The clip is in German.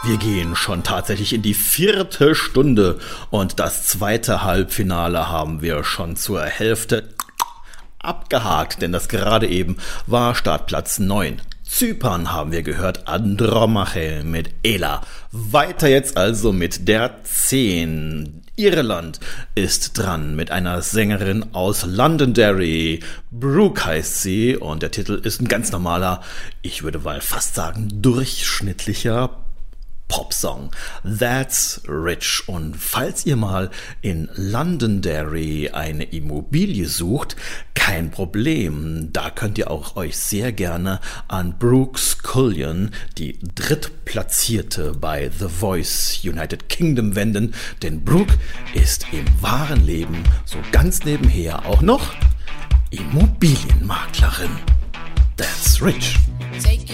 Wir gehen schon tatsächlich in die 4. Stunde und das zweite Halbfinale haben wir schon zur Hälfte abgehakt, denn das gerade eben war Startplatz 9. Zypern haben wir gehört, Andromache mit Ela. Weiter jetzt also mit der 10. Irland ist dran mit einer Sängerin aus Londonderry. Brooke heißt sie und der Titel ist ein ganz normaler, ich würde mal fast sagen, durchschnittlicher Popsong. That's Rich. Und falls ihr mal in Londonderry eine Immobilie sucht, kein Problem. Da könnt ihr auch euch sehr gerne an Brooke Scullion, die Drittplatzierte bei The Voice United Kingdom, wenden. Denn Brooke ist im wahren Leben so ganz nebenher auch noch Immobilienmaklerin. That's Rich.